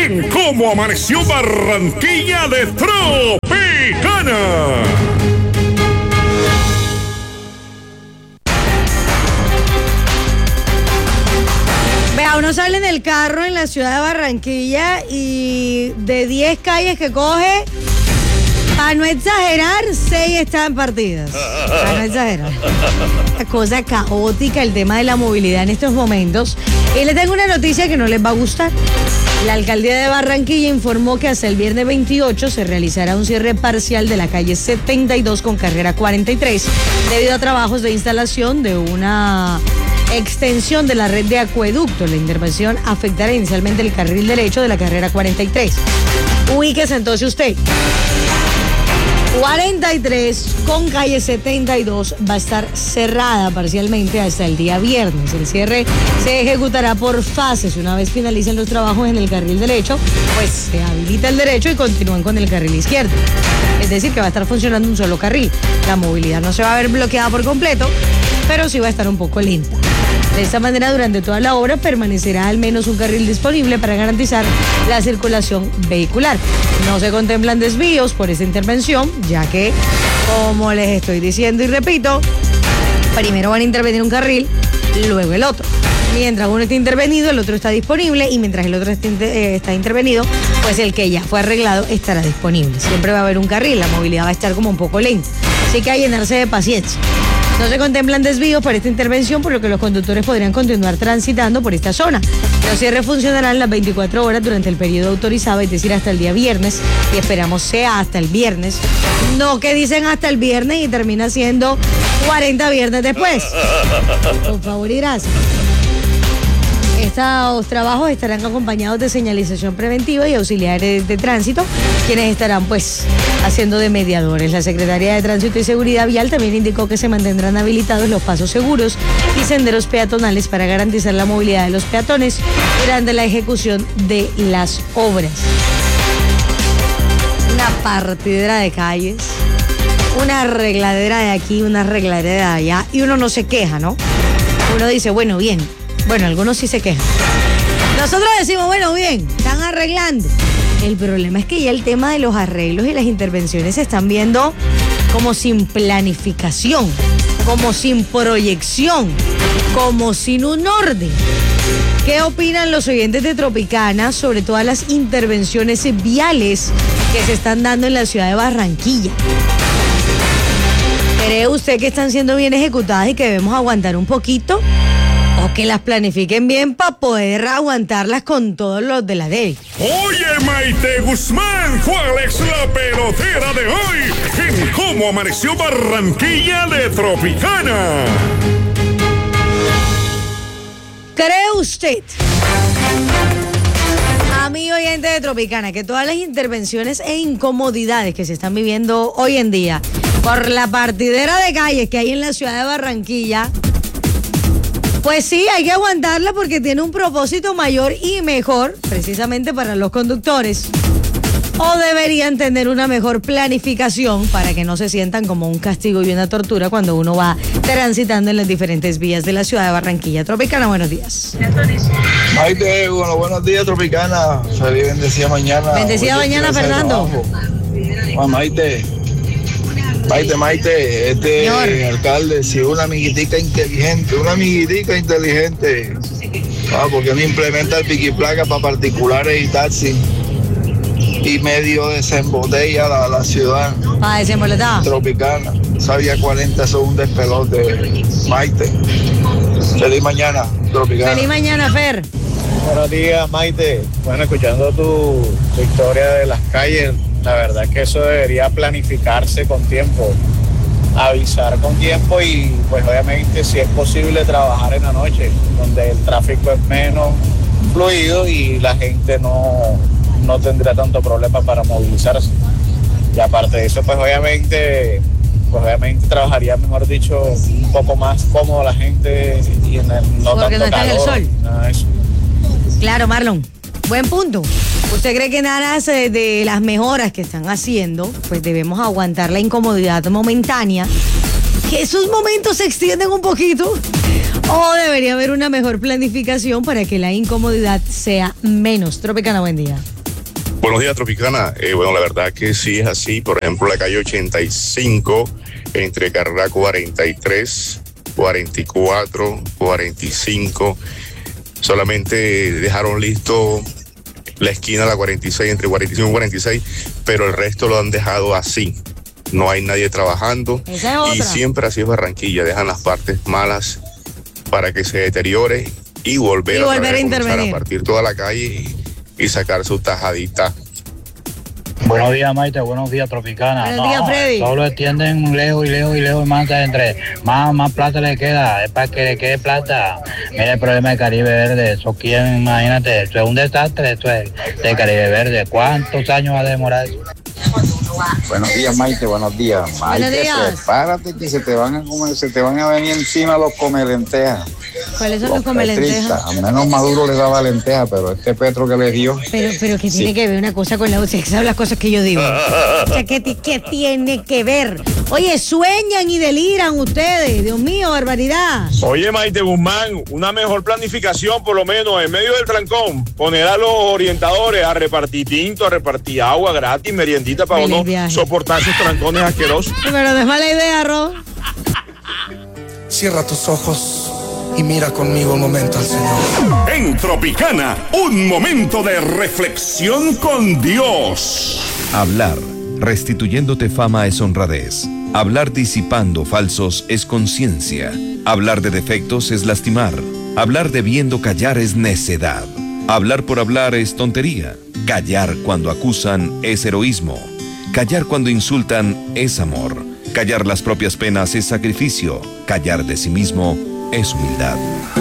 en Cómo Amaneció Barranquilla de Tropicana. Vea, uno sale en el carro en la ciudad de Barranquilla y de 10 calles que coge, para no exagerar, 6 están partidas. Para no exagerar. Una cosa caótica el tema de la movilidad en estos momentos. Y les tengo una noticia que no les va a gustar. La alcaldía de Barranquilla informó que hasta el viernes 28 se realizará un cierre parcial de la calle 72 con carrera 43 debido a trabajos de instalación de una extensión de la red de acueducto. La intervención afectará inicialmente el carril derecho de la carrera 43. Ubíquese entonces usted. 43 con calle 72 va a estar cerrada parcialmente hasta el día viernes. El cierre se ejecutará por fases. Una vez finalicen los trabajos en el carril derecho, pues se habilita el derecho y continúan con el carril izquierdo. Es decir, que va a estar funcionando un solo carril. La movilidad no se va a ver bloqueada por completo, pero sí va a estar un poco lenta. De esta manera, durante toda la obra permanecerá al menos un carril disponible para garantizar la circulación vehicular. No se contemplan desvíos por esta intervención, ya que, como les estoy diciendo y repito, primero van a intervenir un carril, luego el otro. Mientras uno está intervenido, el otro está disponible, y mientras el otro está intervenido, pues el que ya fue arreglado estará disponible. Siempre va a haber un carril, la movilidad va a estar como un poco lenta. Así que hay que llenarse de paciencia. No se contemplan desvíos por esta intervención, por lo que los conductores podrían continuar transitando por esta zona. Los cierres funcionarán las 24 horas durante el periodo autorizado, es decir, hasta el día viernes, y esperamos sea hasta el viernes. No que dicen hasta el viernes y termina siendo 40 viernes después. Por favor y gracias. Estos trabajos estarán acompañados de señalización preventiva y auxiliares de tránsito, quienes estarán pues haciendo de mediadores. La Secretaría de Tránsito y Seguridad Vial también indicó que se mantendrán habilitados los pasos seguros y senderos peatonales para garantizar la movilidad de los peatones durante la ejecución de las obras. Una partidera de calles, una arregladera de aquí, una arregladera de allá, y uno no se queja, ¿no? Uno dice, bueno, bien. Bueno, algunos sí se quejan. Nosotros decimos, bueno, bien, están arreglando. El problema es que ya el tema de los arreglos y las intervenciones se están viendo como sin planificación, como sin proyección, como sin un orden. ¿Qué opinan los oyentes de Tropicana sobre todas las intervenciones viales que se están dando en la ciudad de Barranquilla? ¿Cree usted que están siendo bien ejecutadas y que debemos aguantar un poquito? O que las planifiquen bien para poder aguantarlas con todos los de la ley. Oye, Maite Guzmán, ¿cuál es la pelotera de hoy en Cómo Amaneció Barranquilla de Tropicana? ¿Cree usted, amigo oyente de Tropicana, que todas las intervenciones e incomodidades que se están viviendo hoy en día por la partidera de calles que hay en la ciudad de Barranquilla, pues sí, hay que aguantarla porque tiene un propósito mayor y mejor, precisamente para los conductores? ¿O deberían tener una mejor planificación para que no se sientan como un castigo y una tortura cuando uno va transitando en las diferentes vías de la ciudad de Barranquilla? Tropicana, buenos días. Maite, bueno, buenos días, Tropicana. Feliz bendecida mañana. Bendecida mañana, Fernando. Maite, Señor. Alcalde, si una amiguitica inteligente, porque no implementa el piqui placa para particulares y taxis y medio desembotella la ciudad. Para desemboletar. Tropicana, sabía 40 son un despelote. Maite, feliz mañana, Tropicana. Feliz mañana, Fer. Buenos días, Maite. Bueno, escuchando tu historia de las calles, la verdad es que eso debería planificarse con tiempo, avisar con tiempo y pues obviamente si es posible trabajar en la noche, donde el tráfico es menos fluido y la gente no tendría tanto problema para movilizarse. Y aparte de eso, pues obviamente trabajaría, mejor dicho, un poco más cómodo la gente y en el, no porque tanto no está en el calor, sol. nada de eso. Claro, Marlon. Buen punto. ¿Usted cree que en aras de las mejoras que están haciendo, pues debemos aguantar la incomodidad momentánea, que esos momentos se extienden un poquito? ¿O debería haber una mejor planificación para que la incomodidad sea menos? Tropicana, buen día. Buenos días, Tropicana. Bueno, la verdad que sí es así. Por ejemplo, la calle 85, entre carrera 43, 44, 45, solamente dejaron listo la esquina de la 46, entre 45 y 46, pero el resto lo han dejado así. No hay nadie trabajando. Esa es otra. Y siempre así es Barranquilla. Dejan las partes malas para que se deteriore y volver a intervenir. A partir toda la calle y sacar su tajadita. Buenos días, Maite. Buenos días, Tropicana. Buenos días, Freddy. Solo extienden lejos y lejos y lejos más entre más plata le queda. Es para que le quede plata. Mira el problema de Caribe Verde. Eso quién, imagínate, esto es un desastre. Esto es de Caribe Verde. ¿Cuántos años va a demorar eso? Buenos días, Maite, buenos días. Maite, Buenos días. prepárate que se te van a venir encima los comelentejas. ¿Cuáles son los comelentejas? petristas. Al menos Maduro le daba lenteja, pero este Petro que le dio. Pero que tiene que ver una cosa con la otra, que saben las cosas que yo digo. O sea, ¿qué tiene que ver? Oye, sueñan y deliran ustedes. Dios mío, barbaridad. Oye, Maite Guzmán, una mejor planificación, por lo menos en medio del trancón, poner a los orientadores a repartir tinto, a repartir agua gratis, meriendita para Feliz uno viaje. soportar esos trancones asquerosos. Pero no es mala idea, Ro. Cierra tus ojos y mira conmigo un momento al Señor. En Tropicana, un momento de reflexión con Dios. Hablar, restituyéndote fama es honradez. Hablar disipando falsos es conciencia. Hablar de defectos es lastimar. Hablar debiendo callar es necedad. Hablar por hablar es tontería. Callar cuando acusan es heroísmo. Callar cuando insultan es amor. Callar las propias penas es sacrificio. Callar de sí mismo es humildad.